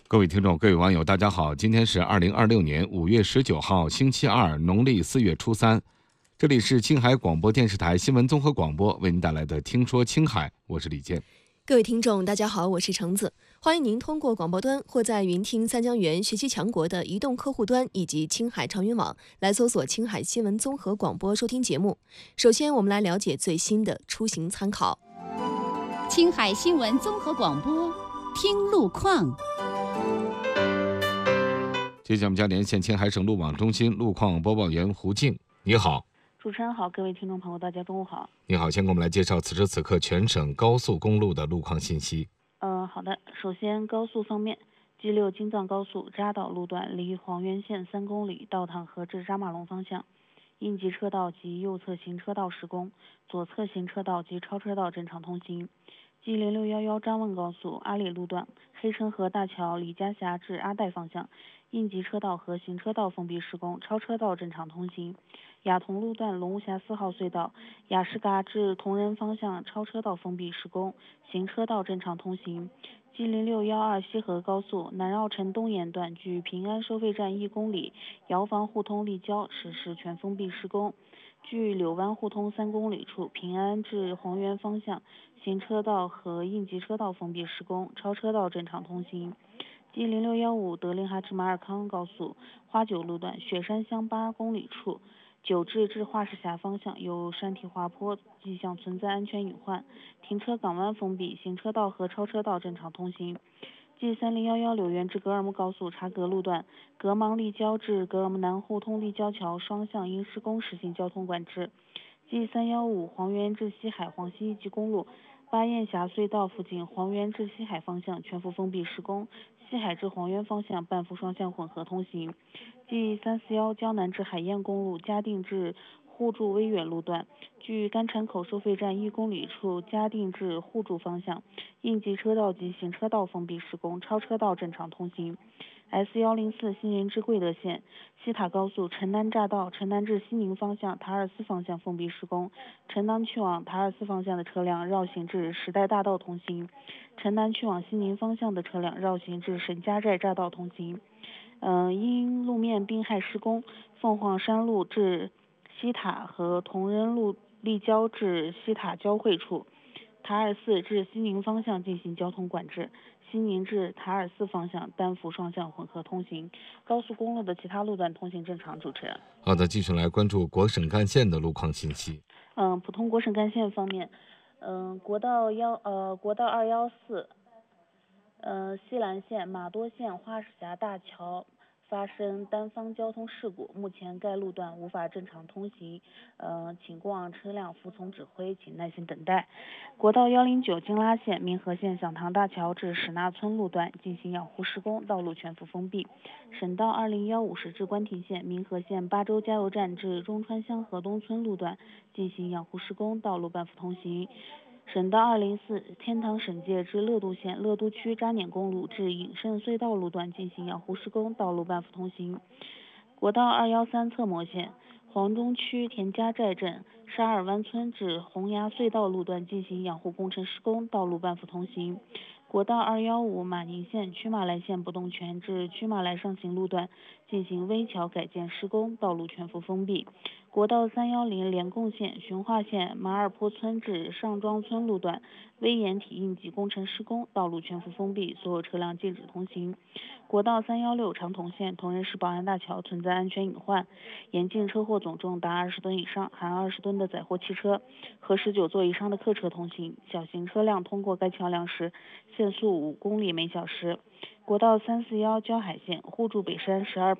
各位听众、各位网友，大家好！今天是2026年5月19号，星期二，农历4月初3。这里是青海广播电视台新闻综合广播为您带来的《听说青海》，我是李健。 各位听众，大家好，我是橙子，欢迎您通过广播端或在云听三江源学习强国的移动客户端以及青海长云网来搜索青海新闻综合广播收听节目。首先，我们来了解最新的出行参考。 青海新闻综合广播，听路况。 接下来我们将连线青海省路网中心路况播报员胡静，你好。 主持人好，各位听众朋友，大家中午好。 你好，先给我们来介绍此时此刻全省高速公路的路况信息。 好的，首先高速方面，G6京藏高速扎岛路段离黄原县3公里，到塘河至扎马龙方向，应急车道及右侧行车道施工，左侧行车道及超车道正常通行。G0611张汶高速阿里路段黑城河大桥李家峡至阿岱方向，应急车道和行车道封闭施工，超车道正常通行。雅同路段龙雾峡4号隧道雅什嘎至同仁方向超车道封闭施工，行车道正常通行。G0612西河高速南绕城东沿段距平安收费站1公里，瑶房互通立交实施全封闭施工。距柳湾互通3公里处平安至黄原方向行车道和应急车道封闭施工，超车道正常通行。G0615德令哈至马尔康高速花九路段雪山乡8公里处九至至华石峡方向有山体滑坡，迹象存在安全隐患，停车港湾封闭，行车道和超车道正常通行。G3011柳源至格尔木高速察格路段格芒立交至格尔木南互通立交桥双向因施工实行交通管制。G315黄原至西海黄西一级公路巴彦峡隧道附近黄原至西海方向全幅封闭施工，西海至黄原方向半幅双向混合通行。G341江南至海晏公路嘉定至互助威远路段距干铲口收费站1公里处嘉定至互助方向，应急车道及行车道封闭施工，超车道正常通行。S104新人至贵德县西塔高速城南匝道城南至西宁方向塔尔斯方向封闭施工，城南去往塔尔斯方向的车辆绕行至时代大道通行，城南去往西宁方向的车辆绕行至沈家寨匝道通行。因路面冰害施工，凤凰山路至西塔和同仁路立交至西塔交汇处，塔尔寺至西宁方向进行交通管制，西宁至塔尔寺方向单幅双向混合通行。高速公路的其他路段通行正常。主持人。 好的，继续来关注国省干线的路况信息。 普通国省干线方面，国道214，西兰县玛多县花石峡大桥发生单方交通事故，目前该路段无法正常通行，请过往车辆服从指挥，请耐心等待。国道109金拉县民和县响堂大桥至史纳村路段进行养护施工，道路全幅封闭。省道2015石至关亭县民和县巴州加油站至中川乡河东村路段进行养护施工，道路半幅通行。省道204天堂省界至乐都县乐都区扎碾公路至隐胜隧道路段进行养护施工，道路半幅通行。国道213侧摩县黄中区田家寨镇沙尔湾村至洪崖隧道路段进行养护工程施工，道路半幅通行。国道215马宁县曲马来县不动泉至曲马来上行路段进行危桥改建施工，道路全幅封闭。国道310连贡县循化县马尔坡村至上庄村路段危岩体应急工程施工，道路全幅封闭，所有车辆禁止通行。国道316长筒县同仁市宝安大桥存在安全隐患，严禁车货总重达20吨以上含20吨的载货汽车和19座以上的客车通行，小型车辆通过该桥梁时限速5公里每小时。国道341胶海县互助北山12